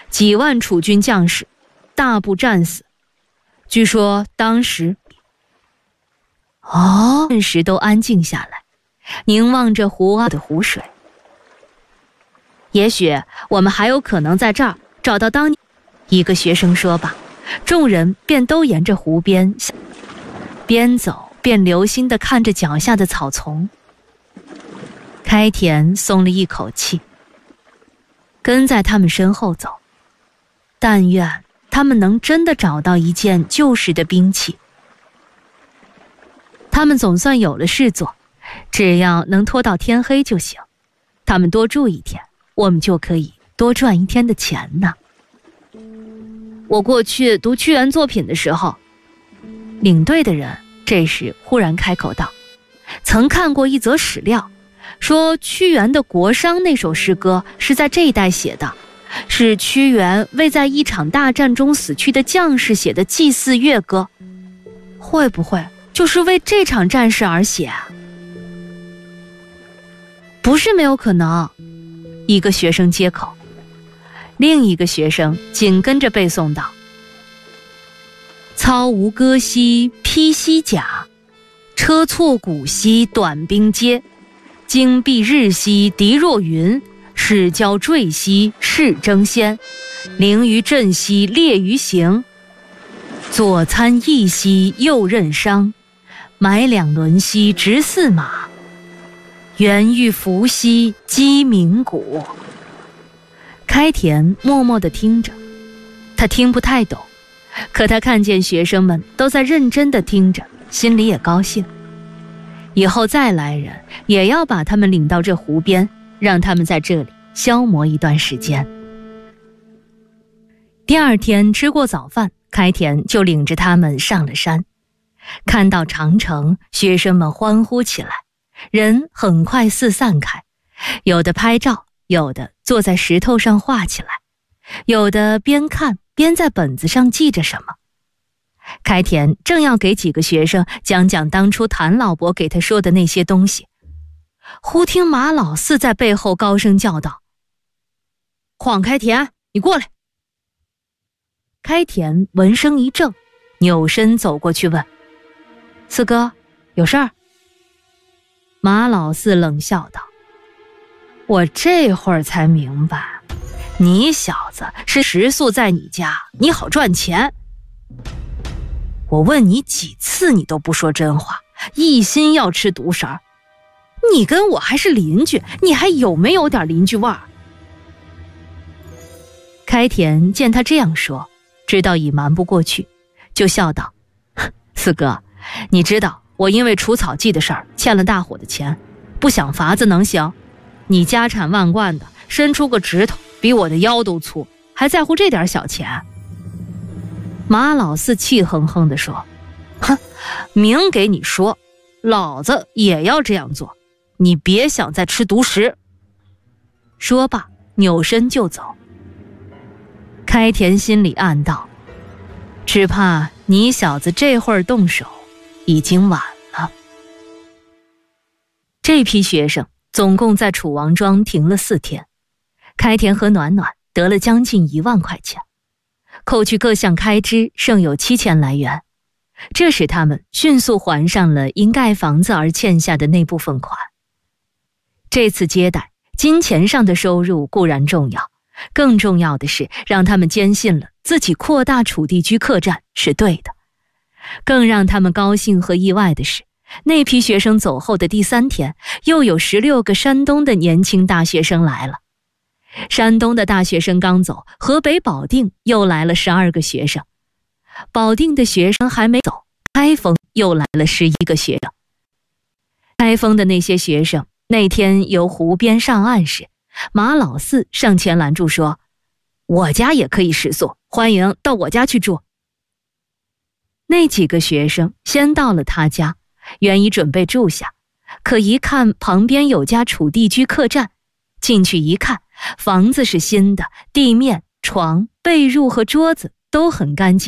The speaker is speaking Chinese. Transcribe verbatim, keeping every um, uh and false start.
几万楚军将士大部战死。据说当时哦，顿时都安静下来，凝望着湖岸的湖水。也许我们还有可能在这儿找到当年，一个学生说罢，众人便都沿着湖边边走边留心地看着脚下的草丛。开田松了一口气，跟在他们身后走，但愿他们能真的找到一件旧时的兵器。他们总算有了事做，只要能拖到天黑就行。他们多住一天，我们就可以多赚一天的钱呢。我过去读屈原作品的时候，领队的人这时忽然开口道，曾看过一则史料，说屈原的《国殇》那首诗歌是在这一带写的，是屈原为在一场大战中死去的将士写的祭祀乐歌。会不会就是为这场战事而写啊？不是没有可能，一个学生接口。另一个学生紧跟着背诵道，操无戈兮披犀甲，车错鼓兮短兵接，旌蔽日兮敌若云，矢交坠兮势争先，凌于阵兮列于行，左参议兮右任商，买两轮兮执驷马，原欲伏兮击鸣鼓。开田默默地听着，他听不太懂，可他看见学生们都在认真地听着，心里也高兴。以后再来人也要把他们领到这湖边，让他们在这里消磨一段时间。第二天吃过早饭，开田就领着他们上了山。看到长城，学生们欢呼起来，人很快四散开，有的拍照，有的坐在石头上画起来，有的边看边在本子上记着什么。开田正要给几个学生讲讲当初谭老伯给他说的那些东西，忽听马老四在背后高声叫道，黄开田，你过来。开田闻声一怔，扭身走过去问，四哥，有事儿？马老四冷笑道，我这会儿才明白，你小子是食宿在你家，你好赚钱。我问你几次，你都不说真话，一心要吃独食儿。你跟我还是邻居，你还有没有点邻居味儿？开田见他这样说，知道已瞒不过去，就笑道，四哥，你知道我因为除草剂的事儿欠了大伙的钱，不想法子能行？你家产万贯的，伸出个指头比我的腰都粗，还在乎这点小钱？马老四气哼哼地说，哼，明给你说，老子也要这样做，你别想再吃独食。说罢扭身就走。开田心里暗道，只怕你小子这会儿动手已经晚了。这批学生总共在楚王庄停了四天，开田和暖暖得了将近一万块钱，扣去各项开支，剩有七千来元。这使他们迅速还上了因盖房子而欠下的那部分款。这次接待，金钱上的收入固然重要，更重要的是让他们坚信了自己扩大楚地居客栈是对的。更让他们高兴和意外的是，那批学生走后的第三天，又有十六个山东的年轻大学生来了。山东的大学生刚走，河北保定又来了十二个学生，保定的学生还没走，开封又来了十一个学生。开封的那些学生那天由湖边上岸时，马老四上前拦住说，我家也可以食宿，欢迎到我家去住。那几个学生先到了他家，原已准备住下，可一看旁边有家楚地居客栈，进去一看，房子是新的，地面、床、被褥和桌子都很干净。